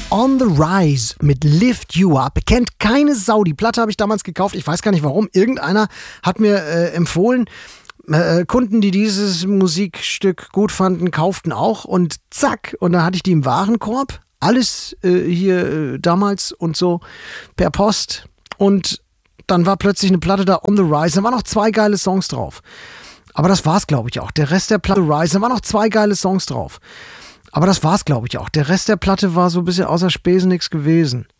On the Rise mit Lift You Up. Kennt keine Sau. Die Platte habe ich damals gekauft. Ich weiß gar nicht warum. Irgendeiner hat mir empfohlen, Kunden, die dieses Musikstück gut fanden, kauften auch. Und zack. Und dann hatte ich die im Warenkorb. Alles hier damals und so per Post. Und dann war plötzlich eine Platte da, On the Rise. Da waren noch 2 geile Songs drauf. Aber das war's, glaube ich, auch. Der Rest der Platte, Rise, da waren noch 2 geile Songs drauf. Aber das war's, glaube ich, auch. Der Rest der Platte war so ein bisschen außer Spesen nix gewesen.